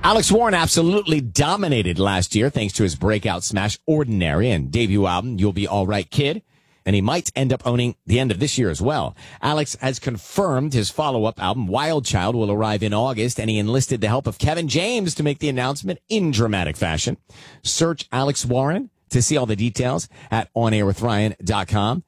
Alex Warren absolutely dominated last year thanks to his breakout smash Ordinary and debut album You'll Be All Right Kid. And he might end up owning the end of this year as well. Alex has confirmed his follow-up album, Wild Child, will arrive in August, and he enlisted the help of Kevin James to make the announcement in dramatic fashion. Search Alex Warren to see all the details at onairwithryan.com.